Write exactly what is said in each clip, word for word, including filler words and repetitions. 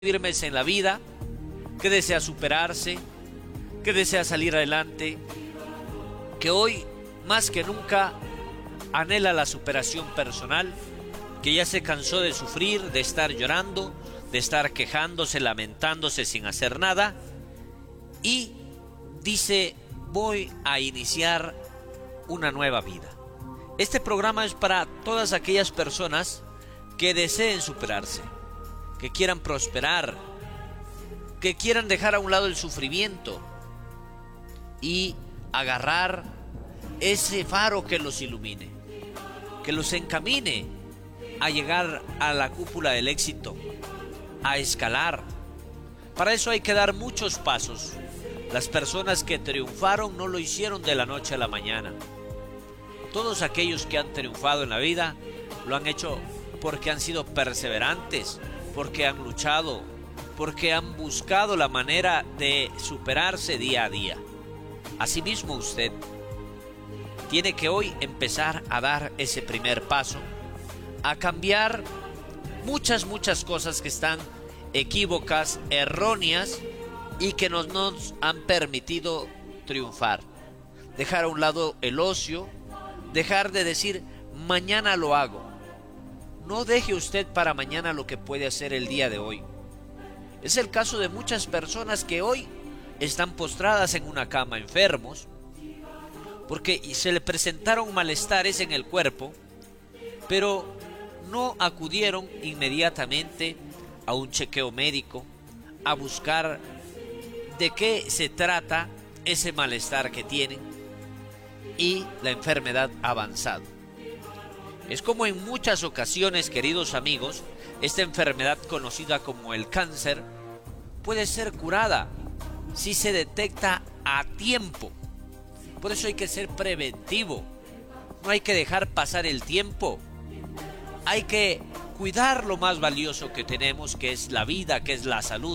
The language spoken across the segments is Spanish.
firmes en la vida, que desea superarse, que desea salir adelante, que hoy más que nunca anhela la superación personal, que ya se cansó de sufrir, de estar llorando, de estar quejándose, lamentándose sin hacer nada, y dice: voy a iniciar una nueva vida. Este programa es para todas aquellas personas que deseen superarse, que quieran prosperar, que quieran dejar a un lado el sufrimiento y agarrar ese faro que los ilumine, que los encamine a llegar a la cúpula del éxito, a escalar. Para eso hay que dar muchos pasos. Las personas que triunfaron no lo hicieron de la noche a la mañana. Todos aquellos que han triunfado en la vida lo han hecho porque han sido perseverantes, porque han luchado, porque han buscado la manera de superarse día a día. Asimismo, usted tiene que hoy empezar a dar ese primer paso, a cambiar muchas, muchas cosas que están equívocas, erróneas y que no nos han permitido triunfar. Dejar a un lado el ocio, dejar de decir mañana lo hago. No deje usted para mañana lo que puede hacer el día de hoy. Es el caso de muchas personas que hoy están postradas en una cama enfermos porque se le presentaron malestares en el cuerpo, pero no acudieron inmediatamente a un chequeo médico, a buscar de qué se trata ese malestar que tienen, y la enfermedad ha avanzado. Es como en muchas ocasiones, queridos amigos, esta enfermedad conocida como el cáncer puede ser curada si se detecta a tiempo. Por eso hay que ser preventivo. No hay que dejar pasar el tiempo. Hay que cuidar lo más valioso que tenemos, que es la vida, que es la salud.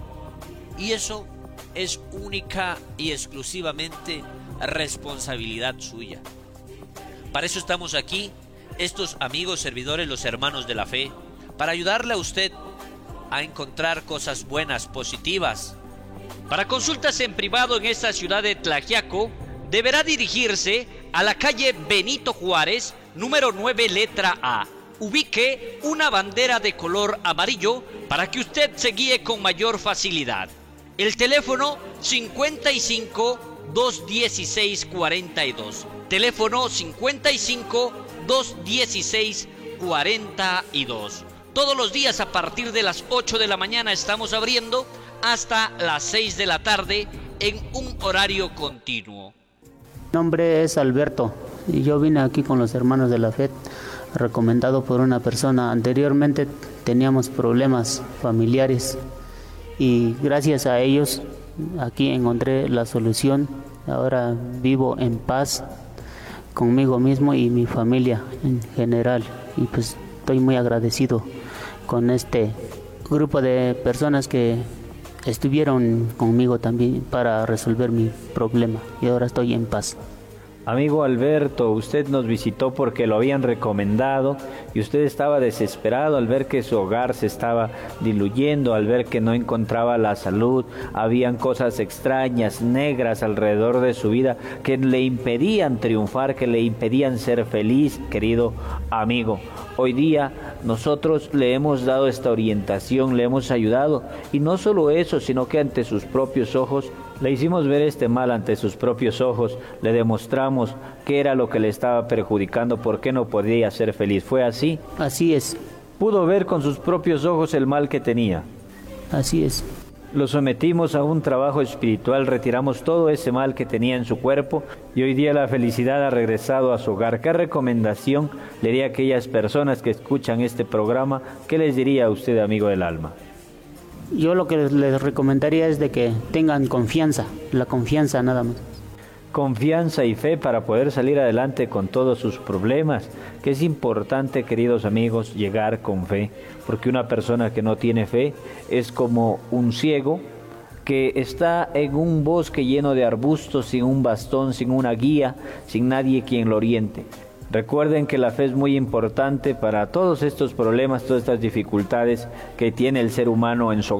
Y eso es única y exclusivamente responsabilidad suya. Para eso estamos aquí, estos amigos servidores, los hermanos de la fe, para ayudarle a usted a encontrar cosas buenas, positivas. Para consultas en privado en esta ciudad de Tlaxiaco, deberá dirigirse a la calle Benito Juárez, número nueve, letra A. Ubique una bandera de color amarillo para que usted se guíe con mayor facilidad. El teléfono cincuenta y cinco, doscientos dieciséis, cuarenta y dos. Teléfono cincuenta y cinco, doscientos dieciséis, cuarenta y dos. Todos los días a partir de las ocho de la mañana estamos abriendo hasta las seis de la tarde en un horario continuo. Mi nombre es Alberto y yo vine aquí con los hermanos de la fe, recomendado por una persona. Anteriormente teníamos problemas familiares y gracias a ellos aquí encontré la solución. Ahora vivo en paz conmigo mismo y mi familia en general, y pues estoy muy agradecido con este grupo de personas que estuvieron conmigo también para resolver mi problema, y ahora estoy en paz. Amigo Alberto, usted nos visitó porque lo habían recomendado y usted estaba desesperado al ver que su hogar se estaba diluyendo, al ver que no encontraba la salud, habían cosas extrañas, negras alrededor de su vida que le impedían triunfar, que le impedían ser feliz, querido amigo. Hoy día nosotros le hemos dado esta orientación, le hemos ayudado, y no solo eso, sino que ante sus propios ojos le hicimos ver este mal ante sus propios ojos, le demostramos qué era lo que le estaba perjudicando, por qué no podía ser feliz. ¿Fue así? Así es. Pudo ver con sus propios ojos el mal que tenía. Así es. Lo sometimos a un trabajo espiritual, retiramos todo ese mal que tenía en su cuerpo y hoy día la felicidad ha regresado a su hogar. ¿Qué recomendación le diría a aquellas personas que escuchan este programa? ¿Qué les diría a usted, amigo del alma? Yo lo que les recomendaría es de que tengan confianza, la confianza nada más. Confianza y fe para poder salir adelante con todos sus problemas, que es importante, queridos amigos, llegar con fe, porque una persona que no tiene fe es como un ciego que está en un bosque lleno de arbustos, sin un bastón, sin una guía, sin nadie quien lo oriente. Recuerden que la fe es muy importante para todos estos problemas, todas estas dificultades que tiene el ser humano en su